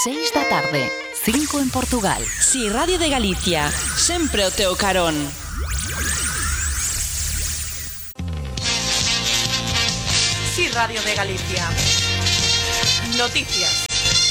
6 da tarde, 5 en Portugal. Si Radio de Galicia, sempre o teu carón. Si Radio de Galicia. Noticias.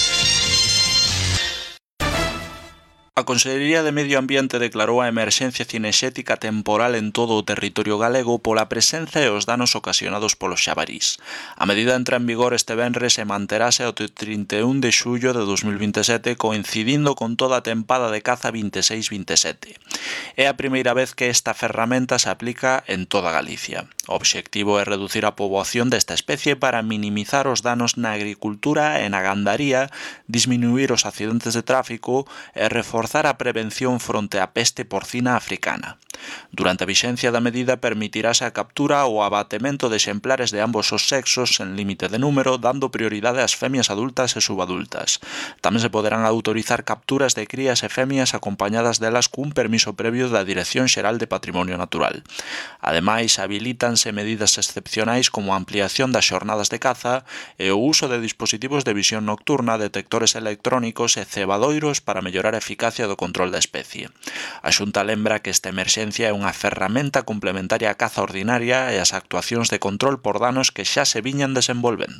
A Consellería de Medio Ambiente declarou a emerxencia cinexética temporal en todo o territorio galego pola presenza e os danos ocasionados polos xabarís. A medida entra en vigor este venres e manterase ao 31 de xullo de 2027, coincidindo con toda a tempada de caza 26-27. É a primeira vez que esta ferramenta se aplica en toda Galicia. O obxectivo é reducir a poboación desta especie para minimizar os danos na agricultura e na gandaría, disminuir os accidentes de tráfico e reforzar a prevención fronte á peste porcina africana. Durante a vixencia da medida permitirase a captura ou abatemento de exemplares de ambos os sexos en límite de número, dando prioridade ás femias adultas e subadultas. Tamén se poderán autorizar capturas de crías e femias acompañadas delas cun permiso previo da Dirección Xeral de Patrimonio Natural. Ademais, habilítanse medidas excepcionais como a ampliación das xornadas de caza e o uso de dispositivos de visión nocturna, detectores electrónicos e cebadoiros para mellorar a eficacia do control da especie. A Xunta lembra que esta emerxencia é unha ferramenta complementaria á caza ordinaria e ás actuacións de control por danos que xa se viñan desenvolvendo.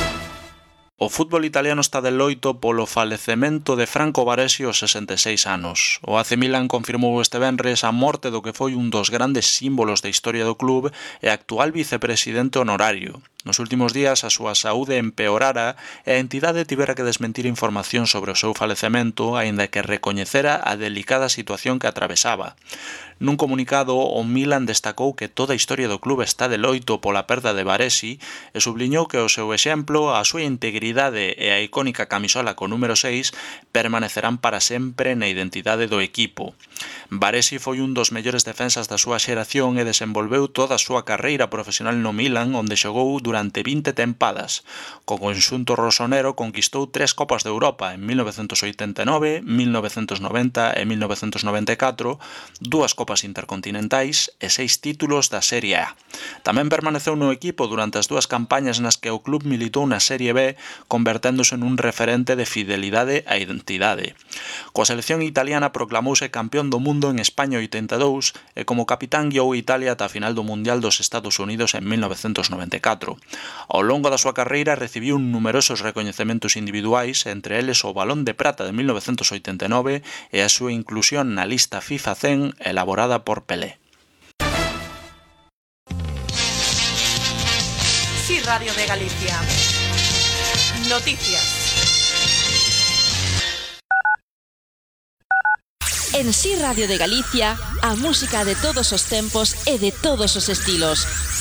O fútbol italiano está de loito polo falecemento de Franco Baresi aos 66 anos. O AC Milan confirmou este venres a morte do que foi un dos grandes símbolos da historia do club e actual vicepresidente honorario. Nos últimos días a súa saúde empeorara e a entidade tivera que desmentir información sobre o seu falecemento, aínda que recoñecera a delicada situación que atravesaba. Nun comunicado, o Milan destacou que toda a historia do club está de loito pola perda de Baresi e subliñou que o seu exemplo, a súa integridade e a icónica camisola con número 6 permanecerán para sempre na identidade do equipo. Baresi foi un dos mellores defensas da súa xeración e desenvolveu toda a súa carreira profesional no Milan, onde xogou durante 20 tempadas. Co conxunto rosonero conquistou 3 Copas de Europa en 1989, 1990 e 1994, 2 Copas intercontinentais e 6 títulos da Serie A. Tamén permaneceu no equipo durante as 2 campañas nas que o club militou na Serie B, converténdose nun referente de fidelidade á identidade. Coa selección italiana proclamouse campeón do mundo en España 82 e como capitán guiou Italia ata a final do Mundial dos Estados Unidos en 1994. Ao longo da súa carreira recibiu numerosos recoñecementos individuais, entre eles o Balón de Prata de 1989 e a súa inclusión na lista FIFA 100 elaborada por Pelé. Si Radio de Galicia. Noticias. En Si Radio de Galicia, a música de todos os tempos e de todos os estilos.